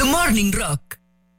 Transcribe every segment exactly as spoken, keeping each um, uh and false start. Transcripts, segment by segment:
The Morning Rock.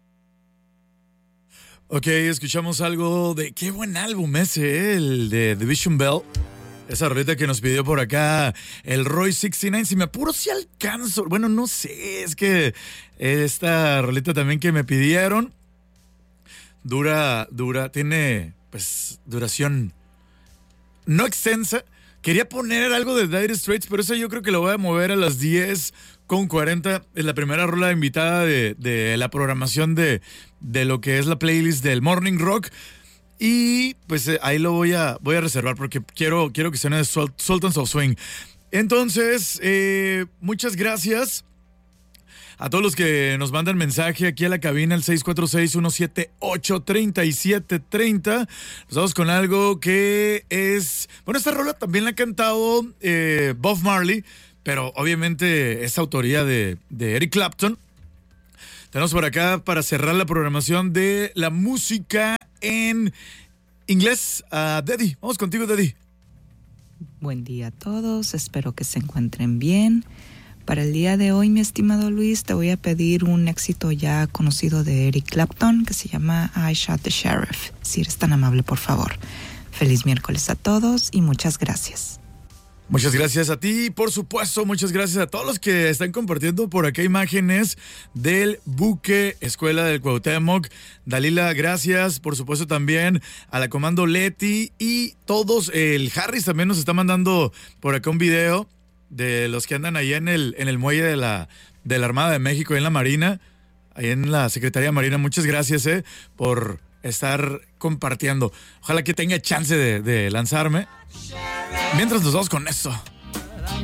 Ok, escuchamos algo de... Qué buen álbum ese, ¿eh? El de Division Bell. Esa rolita que nos pidió por acá el Roy sesenta y nueve. Si me apuro, si alcanzo. Bueno, no sé, es que esta rolita también que me pidieron dura, dura, tiene pues duración no extensa. Quería poner algo de Dire Straits, pero eso yo creo que lo voy a mover a las diez con cuarenta. Es la primera rola invitada de, de la programación de, de lo que es la playlist del Morning Rock. Y pues eh, ahí lo voy a, voy a reservar porque quiero, quiero que suene de Sul- Sultans of Swing. Entonces, eh, muchas gracias a todos los que nos mandan mensaje aquí a la cabina, el seis cuatro seis, uno siete ocho, tres siete tres cero. Nos vamos con algo que es... Bueno, esta rola también la ha cantado eh, Bob Marley, pero obviamente es autoría de, de Eric Clapton. Tenemos por acá para cerrar la programación de la música en inglés a Daddy. Vamos contigo, Daddy. Buen día a todos, espero que se encuentren bien. Para el día de hoy, mi estimado Luis, te voy a pedir un éxito ya conocido de Eric Clapton que se llama I Shot the Sheriff. Si eres tan amable, por favor. Feliz miércoles a todos y muchas gracias. Muchas gracias a ti, por supuesto, muchas gracias a todos los que están compartiendo por acá imágenes del buque Escuela del Cuauhtémoc. Dalila, gracias, por supuesto también a la Comando Leti y todos, el Harris también nos está mandando por acá un video de los que andan ahí en el, en el muelle de la, de la Armada de México, ahí en la Marina, ahí en la Secretaría de Marina. Muchas gracias eh, por estar compartiendo. Ojalá que tenga chance de, de lanzarme. Mientras nos vamos con eso.